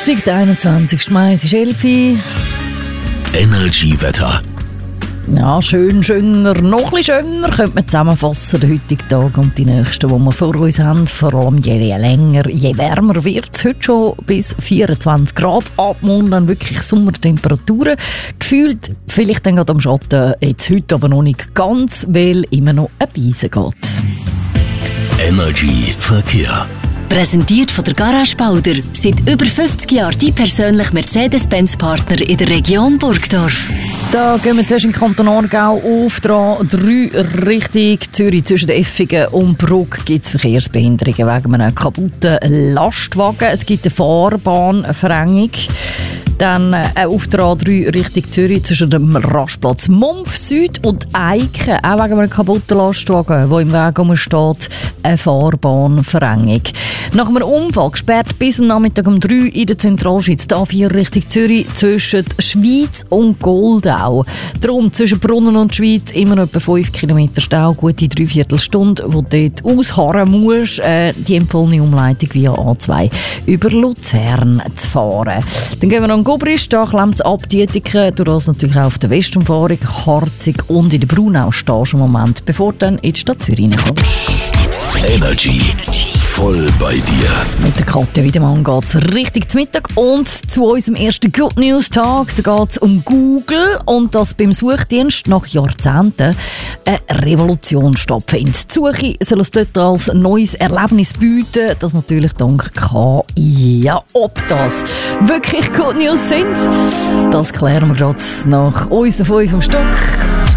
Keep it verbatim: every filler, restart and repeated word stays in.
Donnerstag, der einundzwanzigsten Mai, es ist elf Uhr. Energy-Wetter. Ja, schön, schöner, noch ein bisschen schöner könnte man zusammenfassen, den heutigen Tag und die nächsten, die wir vor uns haben. Vor allem je länger, je wärmer wird es. Heute schon bis vierundzwanzig Grad. Ab morgen dann wirklich Sommertemperaturen. Gefühlt vielleicht dann gerade am Schatten, jetzt heute aber noch nicht ganz, weil immer noch ein Beise geht. Energy Verkehr. Präsentiert von der Garage Bauder. Seit über fünfzig Jahren die persönliche Mercedes-Benz-Partner in der Region Burgdorf. Da gehen wir zuerst in den Kanton Aargau auf der A drei Richtung Zürich. Zwischen Effingen und Brugg gibt es Verkehrsbehinderungen wegen einem kaputten Lastwagen. Es gibt eine Fahrbahnverengung. Dann äh, auf der A drei Richtung Zürich zwischen dem Rastplatz Mumpf Süd und Eiken, auch wegen einem kaputten Lastwagen, der im Weg rumsteht, eine Fahrbahnverengung. Nach einem Unfall gesperrt bis am Nachmittag um drei in der Zentralschweiz, die A vier Richtung Zürich zwischen Schweiz und Goldau. Darum zwischen Brunnen und Schweiz immer noch etwa fünf Kilometer Stau, gute Dreiviertelstunde, wo du dort ausharren musst, äh, die empfohlene Umleitung via A zwei über Luzern zu fahren. Dann gehen wir noch in Gobrisch, da klemmt es ab, die Etiken, durch das natürlich auch auf der Westumfahrung, Harzig und in der Braunau stehst du im Moment, bevor du dann in die Stadt Zürich kommst. Energy. Voll bei dir. Mit der Katja Wiedemann geht es richtig zum Mittag und zu unserem ersten Good News Tag. Da geht es um Google und dass beim Suchdienst nach Jahrzehnten eine Revolution stattfindet. Die Suche soll es dort als neues Erlebnis bieten, das natürlich dank K I. Ja, ob das wirklich Good News sind, das klären wir gerade nach unseren fünf am Stück.